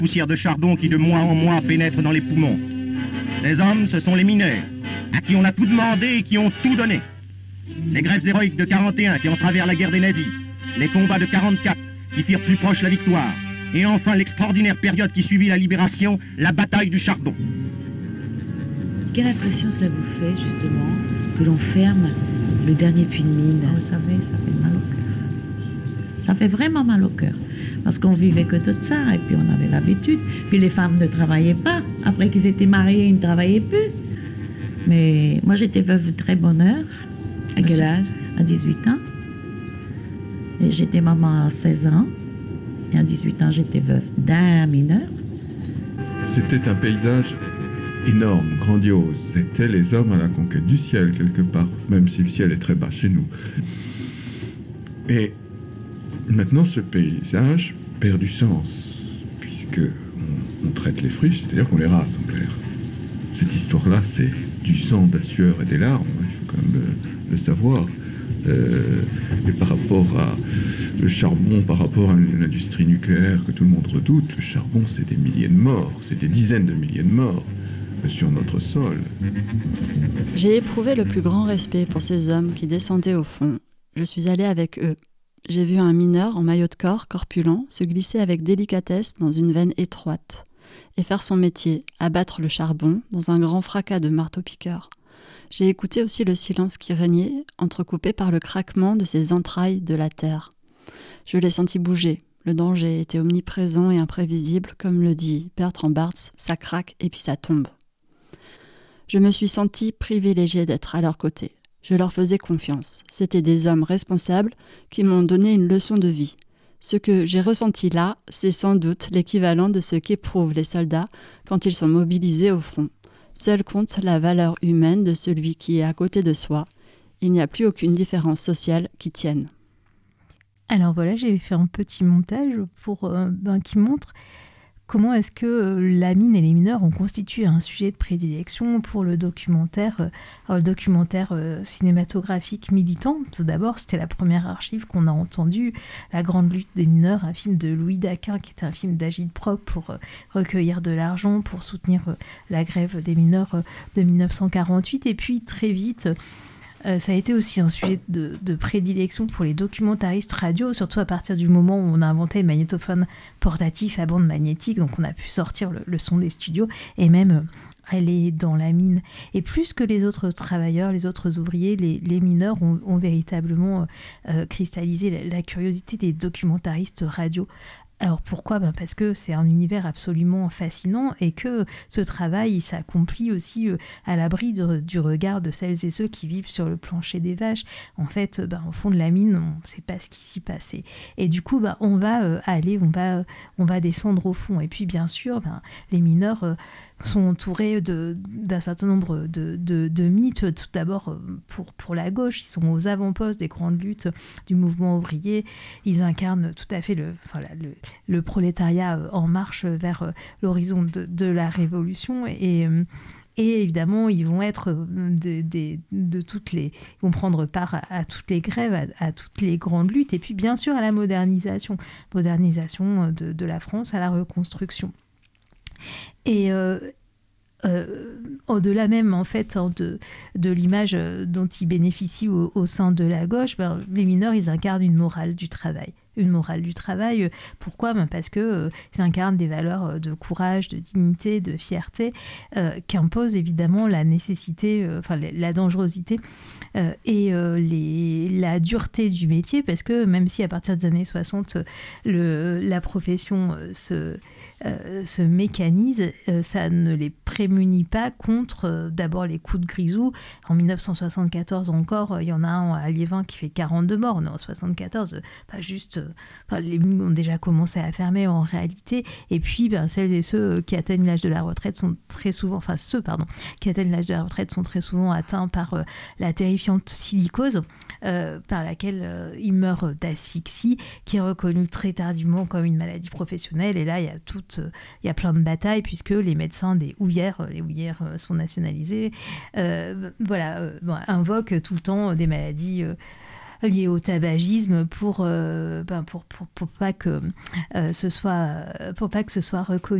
poussière de charbon qui de mois en mois pénètre dans les poumons. Ces hommes, ce sont les mineurs, à qui on a tout demandé et qui ont tout donné. Les grèves héroïques de 41 qui entravèrent la guerre des nazis, les combats de 44 qui firent plus proche la victoire, et enfin l'extraordinaire période qui suivit la libération, la bataille du charbon. Quelle impression cela vous fait, justement, que l'on ferme le dernier puits de mine? Vous savez, ça fait mal au cœur. Ça fait vraiment mal au cœur. Parce qu'on vivait que de ça, et puis on avait l'habitude. Puis les femmes ne travaillaient pas. Après qu'ils étaient mariés, ils ne travaillaient plus. Mais moi, j'étais veuve de très bonne heure. À quel âge? À 18 ans. Et j'étais maman à 16 ans. Et à 18 ans, j'étais veuve d'un mineur. C'était un paysage énorme, grandiose. C'était les hommes à la conquête du ciel, quelque part, même si le ciel est très bas chez nous. Et maintenant, ce paysage perd du sens, puisque on traite les friches, c'est-à-dire qu'on les rase, en clair. Cette histoire-là, c'est du sang, de la sueur et des larmes, il faut quand même le savoir. Et par rapport à le charbon, par rapport à une industrie nucléaire que tout le monde redoute, le charbon, c'est des milliers de morts, c'est des dizaines de milliers de morts sur notre sol. J'ai éprouvé le plus grand respect pour ces hommes qui descendaient au fond. Je suis allée avec eux. J'ai vu un mineur en maillot de corps, corpulent, se glisser avec délicatesse dans une veine étroite et faire son métier, abattre le charbon dans un grand fracas de marteau-piqueur. J'ai écouté aussi le silence qui régnait, entrecoupé par le craquement de ces entrailles de la terre. Je l'ai senti bouger. Le danger était omniprésent et imprévisible, comme le dit Bertrand Barthes, ça craque et puis ça tombe. Je me suis sentie privilégiée d'être à leur côté. Je leur faisais confiance. C'étaient des hommes responsables qui m'ont donné une leçon de vie. Ce que j'ai ressenti là, c'est sans doute l'équivalent de ce qu'éprouvent les soldats quand ils sont mobilisés au front. Seule compte la valeur humaine de celui qui est à côté de soi. Il n'y a plus aucune différence sociale qui tienne. Alors voilà, j'ai fait un petit montage qui montre comment est-ce que la mine et les mineurs ont constitué un sujet de prédilection pour le documentaire, cinématographique militant. Tout d'abord, c'était la première archive qu'on a entendue, La Grande Lutte des mineurs, un film de Louis Daquin, qui était un film d'agit-prop pour recueillir de l'argent, pour soutenir la grève des mineurs de 1948. Et puis, très vite, ça a été aussi un sujet de prédilection pour les documentaristes radio, surtout à partir du moment où on a inventé le magnétophone portatif à bande magnétique, donc on a pu sortir le son des studios et même aller dans la mine. Et plus que les autres travailleurs, les autres ouvriers, les mineurs ont véritablement cristallisé la curiosité des documentaristes radio. Alors pourquoi ? Parce que c'est un univers absolument fascinant et que ce travail il s'accomplit aussi à l'abri du regard de celles et ceux qui vivent sur le plancher des vaches. En fait, au fond de la mine, on ne sait pas ce qui s'y passait. Et du coup, on va descendre au fond. Et puis bien sûr, les mineurs sont entourés d'un certain nombre de mythes. Tout d'abord, pour la gauche, ils sont aux avant-postes des grandes luttes du mouvement ouvrier. Ils incarnent tout à fait le prolétariat en marche vers l'horizon de la révolution. Et évidemment, ils vont être ils vont prendre part à toutes les grèves, à toutes les grandes luttes. Et puis, bien sûr, à la modernisation de la France, à la reconstruction. Et au-delà même en fait de l'image dont ils bénéficient au sein de la gauche, les mineurs ils incarnent une morale du travail. Pourquoi ? Parce que ils incarnent des valeurs de courage, de dignité, de fierté qu'imposent évidemment la nécessité, la dangerosité et la dureté du métier, parce que même si à partir des années 60 la profession se mécanise, ça ne les prémunit pas contre d'abord les coups de grisou. En 1974 encore, il y en a un à Liévin qui fait 42 morts. En 1974, les mines ont déjà commencé à fermer en réalité. Et puis, celles et ceux qui atteignent l'âge de la retraite sont très souvent, qui atteignent l'âge de la retraite sont très souvent atteints par la terrifiante silicose, par laquelle ils meurent d'asphyxie, qui est reconnue très tardivement comme une maladie professionnelle. Et là, il y a plein de batailles puisque les médecins les houillères sont nationalisés, invoquent tout le temps des maladies liées au tabagisme pour pas que ce soit reconnu.